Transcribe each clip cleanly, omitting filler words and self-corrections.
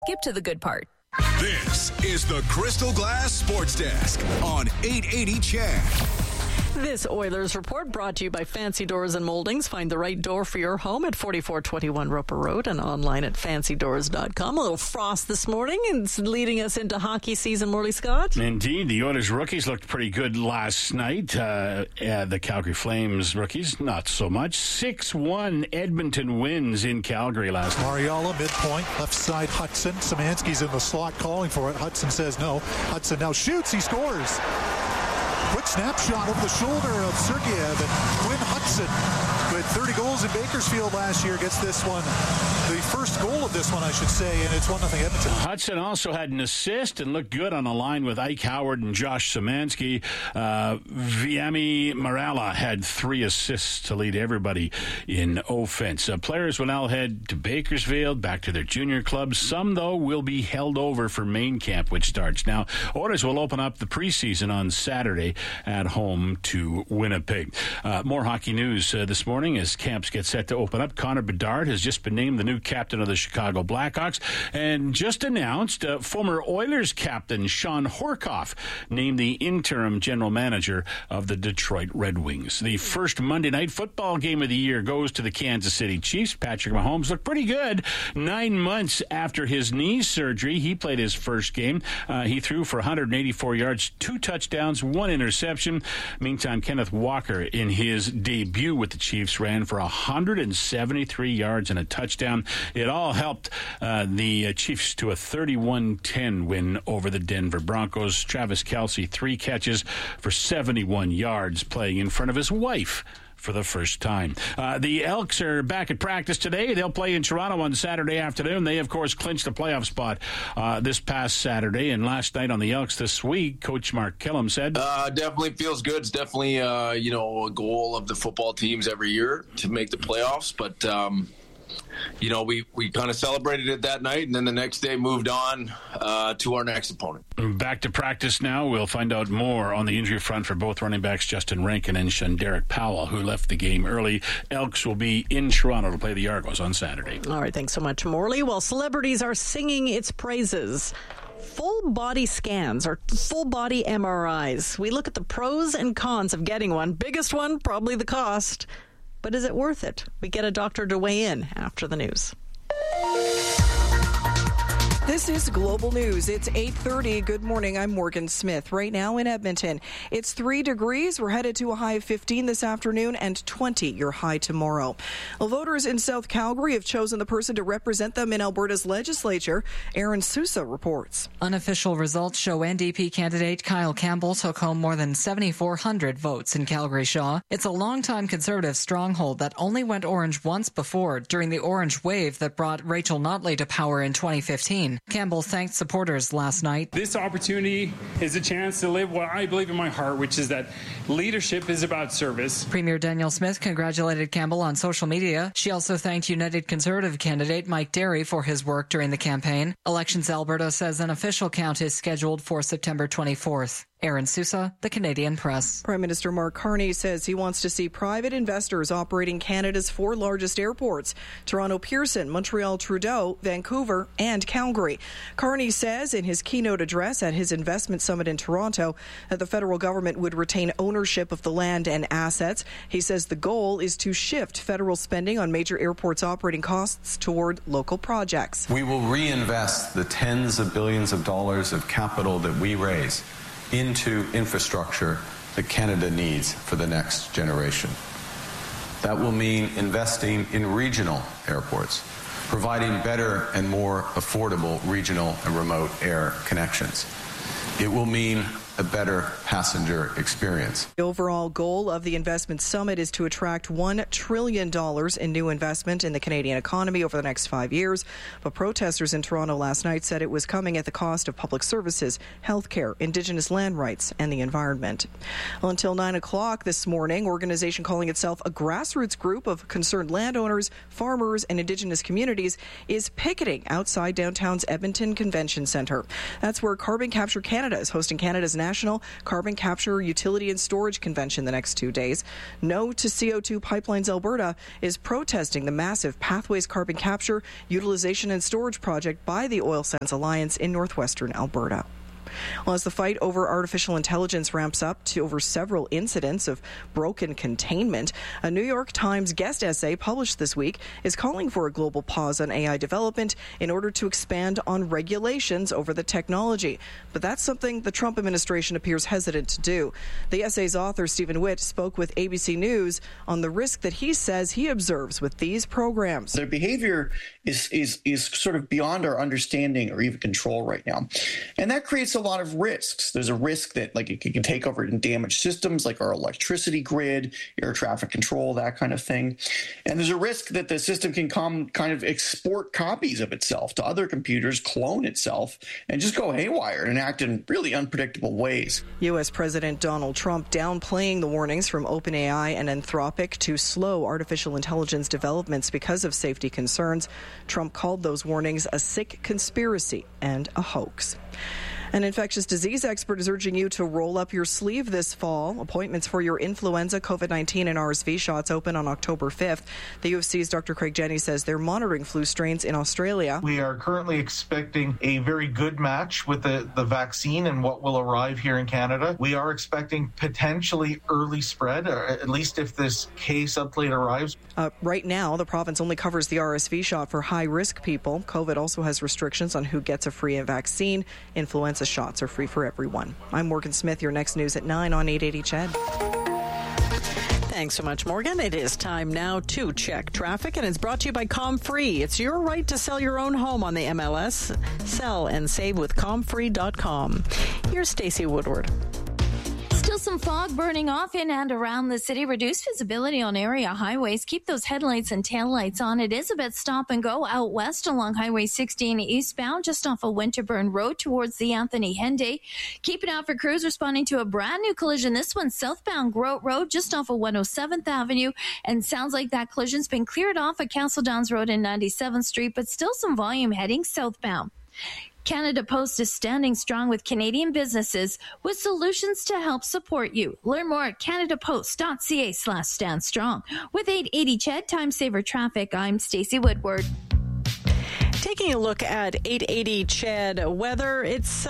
Skip to the good part. This is the Crystal Glass Sports Desk on 880 CHED. This Oilers report brought to you by Fancy Doors and Moldings. Find the right door for your home at 4421 Roper Road and online at fancydoors.com. A little frost this morning and it's leading us into hockey season, Morley Scott. Indeed, the Oilers rookies looked pretty good last night. The Calgary Flames rookies, not so much. 6-1 Edmonton wins in Calgary last night. Mariala, midpoint, left side Hudson. Szymanski's in the slot calling for it. Hudson says no. Hudson now shoots, he scores. Quick snapshot over the shoulder of Sergeyev, and Quinn Hudson, who had 30 goals in Bakersfield last year, gets this one. The first goal of this one, I should say, and it's 1-0 Edmonton. Hudson also had an assist and looked good on a line with Ike Howard and Josh Szymanski. Viami Marala had 3 assists to lead everybody in offense. Players will now head to Bakersfield, back to their junior clubs. Some, though, will be held over for main camp, which starts now. Oilers will open up the preseason on Saturday at home to Winnipeg. More hockey news this morning as camps get set to open up. Connor Bedard has just been named the new captain of the Chicago Blackhawks and just announced former Oilers captain Sean Horkoff named the interim general manager of the Detroit Red Wings. The first Monday night football game of the year goes to the Kansas City Chiefs. Patrick Mahomes looked pretty good. 9 months after his knee surgery, he played his first game. He threw for 184 yards, 2 touchdowns, 1 interception. Meantime, Kenneth Walker, in his debut with the Chiefs, ran for 173 yards and a touchdown. It all helped the Chiefs to a 31-10 win over the Denver Broncos. Travis Kelce, 3 catches for 71 yards, playing in front of his wife for the first time. The Elks are back at practice today. They'll play in Toronto on Saturday afternoon. They, of course, clinched a playoff spot this past Saturday. And last night on the Elks this week, Coach Mark Killam said, definitely feels good. It's definitely, a goal of the football teams every year to make the playoffs. But, we kind of celebrated it that night, and then the next day moved on to our next opponent. Back to practice now. We'll find out more on the injury front for both running backs, Justin Rankin and Shanderick Powell, who left the game early. Elks will be in Toronto to play the Argos on Saturday. All right, thanks so much, Morley. Well, celebrities are singing its praises. Full body scans or full body MRIs. We look at the pros and cons of getting one. Biggest one, probably the cost. But is it worth it? We get a doctor to weigh in after the news. This is Global News. It's 8:30. Good morning. I'm Morgan Smith. Right now in Edmonton, it's 3 degrees. We're headed to a high of 15 this afternoon and 20 your high tomorrow. Well, voters in South Calgary have chosen the person to represent them in Alberta's legislature. Aaron Sousa reports. Unofficial results show NDP candidate Kyle Campbell took home more than 7,400 votes in Calgary Shaw. It's a longtime Conservative stronghold that only went orange once before, during the orange wave that brought Rachel Notley to power in 2015. Campbell thanked supporters last night. This opportunity is a chance to live what I believe in my heart, which is that leadership is about service. Premier Danielle Smith congratulated Campbell on social media. She also thanked United Conservative candidate Mike Derry for his work during the campaign. Elections Alberta says an official count is scheduled for September 24th. Aaron Sousa, The Canadian Press. Prime Minister Mark Carney says he wants to see private investors operating Canada's 4 largest airports: Toronto Pearson, Montreal Trudeau, Vancouver, and Calgary. Carney says in his keynote address at his investment summit in Toronto that the federal government would retain ownership of the land and assets. He says the goal is to shift federal spending on major airports' operating costs toward local projects. We will reinvest the tens of billions of dollars of capital that we raise into infrastructure that Canada needs for the next generation. That will mean investing in regional airports, providing better and more affordable regional and remote air connections. It will mean a better passenger experience. The overall goal of the investment summit is to attract $1 trillion in new investment in the Canadian economy over the next 5 years. But protesters in Toronto last night said it was coming at the cost of public services, healthcare, Indigenous land rights, and the environment. Well, until 9 o'clock this morning, organization calling itself a grassroots group of concerned landowners, farmers, and Indigenous communities is picketing outside downtown's Edmonton Convention Centre. That's where Carbon Capture Canada is hosting Canada's International Carbon Capture, Utility and Storage Convention the next 2 days. No to CO2 Pipelines Alberta is protesting the massive Pathways Carbon Capture, Utilization and Storage project by the Oil Sands Alliance in northwestern Alberta. Well, as the fight over artificial intelligence ramps up to over several incidents of broken containment, a New York Times guest essay published this week is calling for a global pause on AI development in order to expand on regulations over the technology. But that's something the Trump administration appears hesitant to do. The essay's author, Stephen Witt, spoke with ABC News on the risk that he says he observes with these programs. Their behavior is sort of beyond our understanding or even control right now. And that creates a lot of risks. There's a risk that it can take over and damage systems like our electricity grid, air traffic control, that kind of thing. And there's a risk that the system can kind of export copies of itself to other computers, clone itself, and just go haywire and act in really unpredictable ways. U.S. President Donald Trump downplaying the warnings from OpenAI and Anthropic to slow artificial intelligence developments because of safety concerns. Trump called those warnings a sick conspiracy and a hoax. An infectious disease expert is urging you to roll up your sleeve this fall. Appointments for your influenza, COVID-19, and RSV shots open on October 5th. The UFC's Dr. Craig Jenney says they're monitoring flu strains in Australia. We are currently expecting a very good match with the vaccine and what will arrive here in Canada. We are expecting potentially early spread, or at least if this K subclade arrives. Right now, the province only covers the RSV shot for high-risk people. COVID also has restrictions on who gets a free vaccine. Influenza shots are free for everyone. I'm Morgan Smith. Your next news at 9 on 880 CHED. Thanks so much, Morgan. It is time now to check traffic, and it's brought to you by ComFree. It's your right to sell your own home on the MLS. Sell and save with ComFree.com. Here's Stacey Woodward. Still some fog burning off in and around the city. Reduced visibility on area highways. Keep those headlights and taillights on. It is a bit stop and go out west along Highway 16 eastbound, just off of Winterburn Road towards the Anthony Henday. Keep it out for crews responding to a brand new collision. This one southbound Grote Road, just off of 107th Avenue. And sounds like that collision's been cleared off at Castle Downs Road and 97th Street, but still some volume heading southbound. Canada Post is standing strong with Canadian businesses with solutions to help support you. Learn more at canadapost.ca/standstrong. With 880 CHED Time Saver Traffic, I'm Stacey Woodward. Taking a look at 880 CHED weather, it's,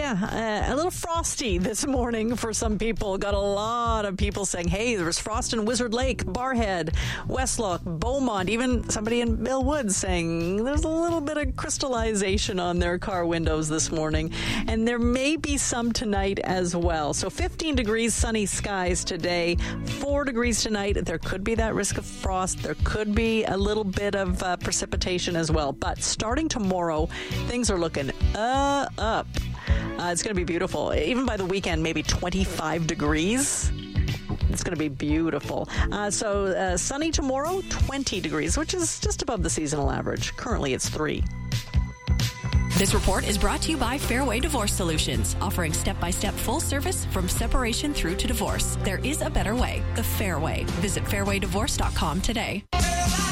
a little frosty this morning for some people. Got a lot of people saying, hey, there was frost in Wizard Lake, Barrhead, Westlock, Beaumont, even somebody in Millwood saying there's a little bit of crystallization on their car windows this morning. And there may be some tonight as well. So 15 degrees, sunny skies today, 4 degrees tonight. There could be that risk of frost. There could be a little bit of precipitation as well. But starting tomorrow, things are looking up. It's going to be beautiful. Even by the weekend, maybe 25 degrees. It's going to be beautiful. So sunny tomorrow, 20 degrees, which is just above the seasonal average. Currently, it's 3. This report is brought to you by Fairway Divorce Solutions, offering step-by-step full service from separation through to divorce. There is a better way, the Fairway. Visit fairwaydivorce.com today.